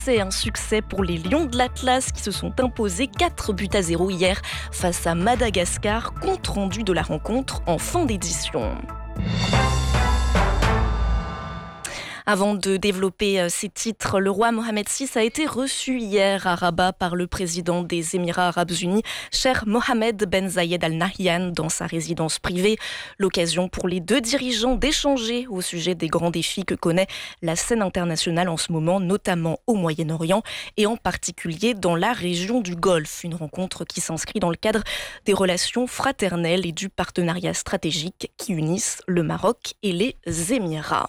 C'est un succès pour les Lions de l'Atlas qui se sont imposés 4-0 hier face à Madagascar, compte rendu de la rencontre en fin d'édition. Avant de développer ses titres, le roi Mohamed VI a été reçu hier à Rabat par le président des Émirats arabes unis, Cheikh Mohammed Ben Zayed Al Nahyan, dans sa résidence privée. L'occasion pour les deux dirigeants d'échanger au sujet des grands défis que connaît la scène internationale en ce moment, notamment au Moyen-Orient et en particulier dans la région du Golfe. Une rencontre qui s'inscrit dans le cadre des relations fraternelles et du partenariat stratégique qui unissent le Maroc et les Émirats.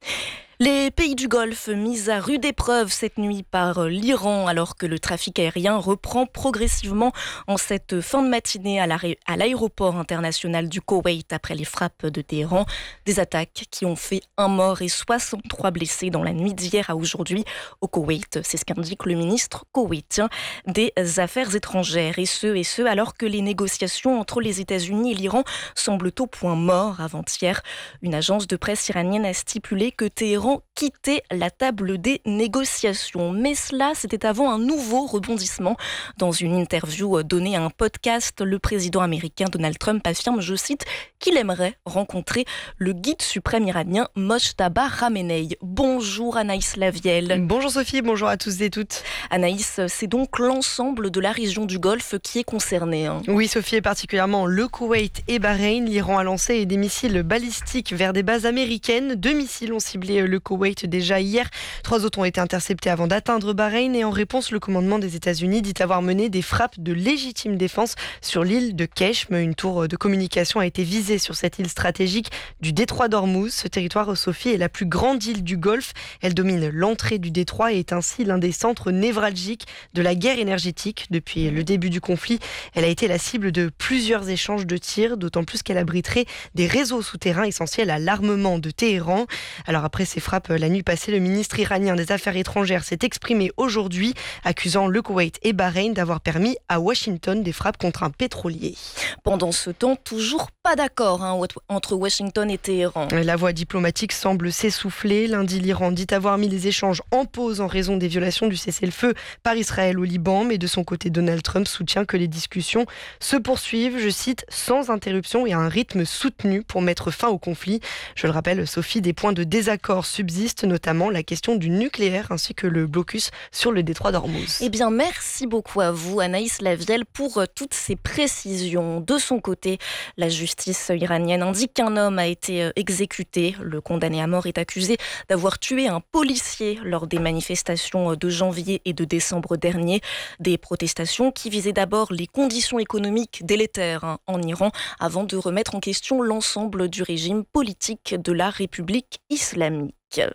Les pays du Golfe mis à rude épreuve cette nuit par l'Iran alors que le trafic aérien reprend progressivement en cette fin de matinée à l'aéroport international du Koweït après les frappes de Téhéran. Des attaques qui ont fait 1 mort et 63 blessés dans la nuit d'hier à aujourd'hui au Koweït. C'est ce qu'indique le ministre koweïtien des Affaires étrangères. Et ce alors que les négociations entre les États-Unis et l'Iran semblent au point mort avant-hier. Une agence de presse iranienne a stipulé que Téhéran quittait la table des négociations. Mais cela, c'était avant un nouveau rebondissement. Dans une interview donnée à un podcast, le président américain Donald Trump affirme, je cite, qu'il aimerait rencontrer le guide suprême iranien Mojtaba Khamenei. Bonjour Anaïs Lavielle. Bonjour Sophie, bonjour à tous et toutes. Anaïs, c'est donc l'ensemble de la région du Golfe qui est concernée. Oui Sophie, et particulièrement le Koweït et Bahreïn. L'Iran a lancé des missiles balistiques vers des bases américaines. 2 missiles ont ciblé le Koweït déjà hier. 3 autres ont été interceptés avant d'atteindre Bahreïn. Et en réponse, le commandement des États-Unis dit avoir mené des frappes de légitime défense sur l'île de Keshm. Une tour de communication a été visée sur cette île stratégique du détroit d'Ormuz. Ce territoire, Sophie, est la plus grande île du Golfe. Elle domine l'entrée du détroit et est ainsi l'un des centres névralgiques de la guerre énergétique. Depuis le début du conflit, elle a été la cible de plusieurs échanges de tirs, d'autant plus qu'elle abriterait des réseaux souterrains essentiels à l'armement de Téhéran. Alors après ces frappes la nuit passée, le ministre iranien des Affaires étrangères s'est exprimé aujourd'hui, accusant le Koweït et Bahreïn d'avoir permis à Washington des frappes contre un pétrolier. Pendant ce temps, toujours pas d'accord entre Washington et Téhéran. La voie diplomatique semble s'essouffler. Lundi, l'Iran dit avoir mis les échanges en pause en raison des violations du cessez-le-feu par Israël au Liban. Mais de son côté, Donald Trump soutient que les discussions se poursuivent, je cite, sans interruption et à un rythme soutenu pour mettre fin au conflit. Je le rappelle, Sophie, des points de désaccord subsistent, notamment la question du nucléaire ainsi que le blocus sur le détroit d'Ormuz. Eh bien, merci beaucoup à vous, Anaïs Lavielle, pour toutes ces précisions. De son côté, la justice iranienne indique qu'un homme a été exécuté. Le condamné à mort est accusé d'avoir tué un policier lors des manifestations de janvier et de décembre dernier. Des protestations qui visaient d'abord les conditions économiques délétères en Iran avant de remettre en question l'ensemble du régime politique de la République islamique.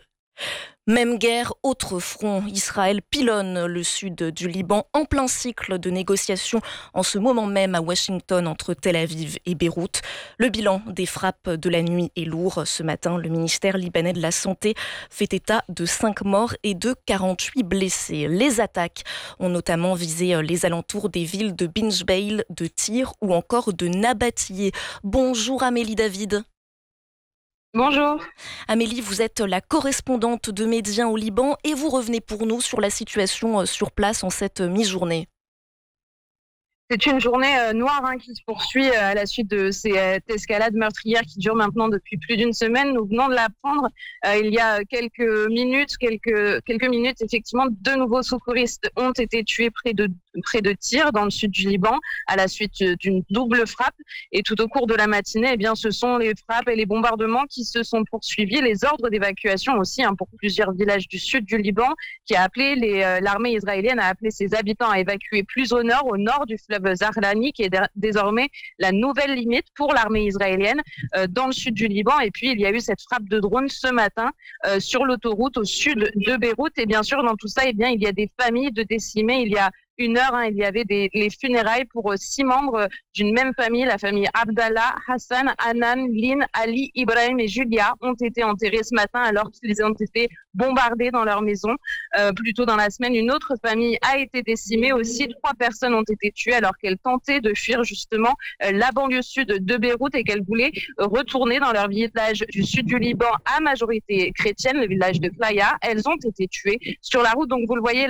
Même guerre, autre front. Israël pilonne le sud du Liban en plein cycle de négociations en ce moment même à Washington entre Tel Aviv et Beyrouth. Le bilan des frappes de la nuit est lourd. Ce matin, le ministère libanais de la Santé fait état de 5 morts et de 48 blessés. Les attaques ont notamment visé les alentours des villes de Binjbeil, de Tyr ou encore de Nabatiyeh. Bonjour Amélie David. Bonjour. Amélie, vous êtes la correspondante de Médien au Liban et vous revenez pour nous sur la situation sur place en cette mi-journée. C'est une journée noire qui se poursuit à la suite de cette escalade meurtrière qui dure maintenant depuis plus d'une semaine. Nous venons de l'apprendre il y a quelques minutes, effectivement, 2 nouveaux secouristes ont été tués près de Tyr, dans le sud du Liban, à la suite d'une double frappe. Et tout au cours de la matinée, eh bien, ce sont les frappes et les bombardements qui se sont poursuivis. Les ordres d'évacuation aussi pour plusieurs villages du sud du Liban, qui a appelé l'armée israélienne a appelé ses habitants à évacuer plus au nord du fleuve Zahrlani, qui est désormais la nouvelle limite pour l'armée israélienne dans le sud du Liban. Et puis, il y a eu cette frappe de drone ce matin sur l'autoroute au sud de Beyrouth. Et bien sûr, dans tout ça, eh bien, il y a des familles de décimées. Il y a 1 heure, il y avait les funérailles pour 6 membres d'une même famille. La famille Abdallah, Hassan, Hanan, Lynn, Ali, Ibrahim et Julia ont été enterrés ce matin alors qu'ils ont été bombardés dans leur maison. Plus tôt dans la semaine, une autre famille a été décimée aussi. 3 personnes ont été tuées alors qu'elles tentaient de fuir justement la banlieue sud de Beyrouth et qu'elles voulaient retourner dans leur village du sud du Liban à majorité chrétienne, le village de Playa. Elles ont été tuées sur la route. Donc vous le voyez,